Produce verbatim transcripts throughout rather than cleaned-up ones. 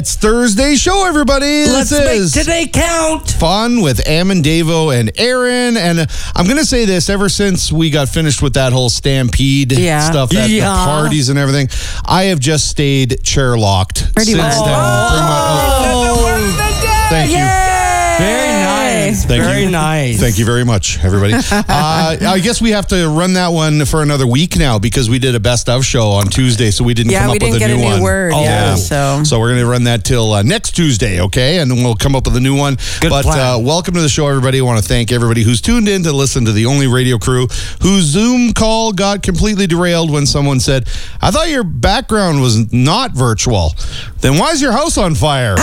It's Thursday show, everybody. Let's this make is today count. Fun with Am and Davo and Aaron. And I'm going to say this, ever since we got finished with that whole stampede Yeah. stuff, at Yeah. the parties and everything, I have just stayed chair locked Pretty since much. then. Pretty much. Oh, thank you. Very nice. Thank Very you. nice. Thank you very much, everybody. uh, I guess we have to run that one for another week now because we did a best of show on Tuesday, so we didn't Yeah, come we up didn't with a get new a new one. word. Oh. Yeah, so. So we're going to run that till uh, next Tuesday, okay? And then we'll come up with a new one. Good but plan. Uh, welcome to the show, everybody. I want to thank everybody who's tuned in to listen to the only radio crew whose Zoom call got completely derailed when someone said, I thought your background was not virtual. Then why is your house on fire?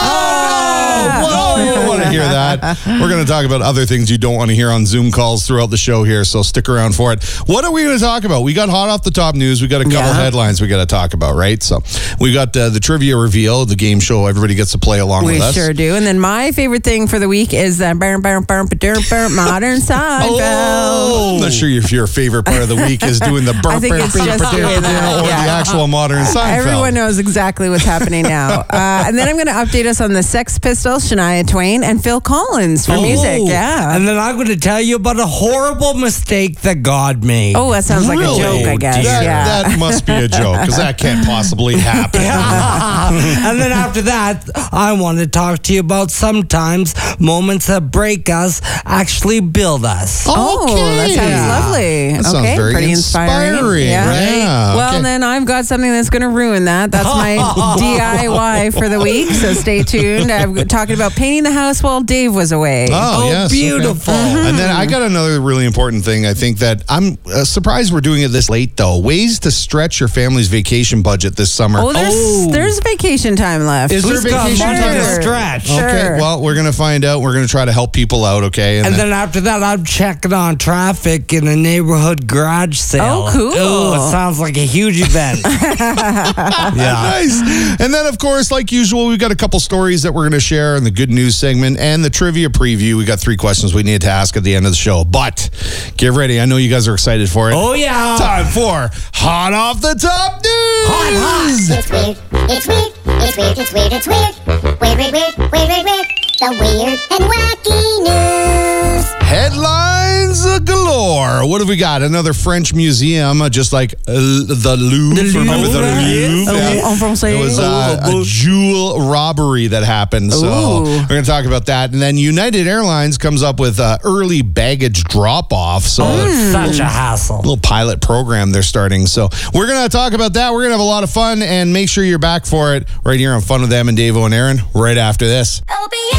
Oh, no! You don't want to hear that. We're going to talk about other things you don't want to hear on Zoom calls throughout the show here, so stick around for it. What are we going to talk about? We got hot off the top news. We got a couple Yeah. headlines we got to talk about, right? So we got uh, the trivia reveal, the game show. Everybody gets to play along We with us. sure do. And then my favorite thing for the week is uh, burn, burn, burn, burn, burn, Modern Seinfeld. Oh, I'm not sure if your favorite part of the week is doing the burp, I think burp, it's burp, just burp, doing burp, that, or yeah. the actual Modern Seinfeld. Everyone knows exactly what's happening now. Uh, and then I'm going to update us on the Sex Pistols, Shania Twain, and Phil Collins for Oh. music. Yeah. And then I'm going to tell you about a horrible mistake that God made. Oh, that sounds like Really? a joke, I guess. That, yeah. that must be a joke because that can't possibly happen. And then after that, I want to talk to you about sometimes moments that break us actually build us. Oh, that sounds Okay. lovely. That sounds okay, very pretty inspiring. inspiring. Yeah, Well, okay. then I've got something that's going to ruin that. That's my D I Y for the week. So stay tuned. I'm talking about painting the house while Dave was away. Oh, Oh, yes. okay. beautiful. And then I got another really important thing. I think that I'm uh, surprised we're doing it this late, though. Ways to stretch your family's vacation budget this summer. Oh, there's Oh. there's vacation time left. Is there Who's got vacation money time to left? stretch? Sure. Okay, well, we're going to find out. We're going to try to help people out, okay? And then after that, I'm checking on traffic in a neighborhood garage sale. Oh, cool. Oh, it sounds like a huge event. yeah. Nice. And then, of course, like usual, we've got a couple stories that we're going to share in the good news segment and the trivia preview. We got three questions we need to ask at the end of the show. But get ready. I know you guys are excited for it. Oh, yeah. Time for Hot Off the Top News. Hot, hot. It's weird, it's weird, it's weird, it's weird, it's weird. Weird, weird, weird, weird, weird, weird. The weird and wacky news. Headlines galore. What have we got? Another French museum, uh, just like uh, the Louvre. The Remember the Louvre. Louvre? Oh, Yeah. en français. It was uh, Oh, a jewel robbery that happened. So Ooh. we're going to talk about that. And then United Airlines comes up with uh, early baggage drop-off. So Such a hassle. little pilot program they're starting. So we're going to talk about that. We're going to have a lot of fun, and make sure you're back for it right here on Fun with Em and Davo and Aaron right after this.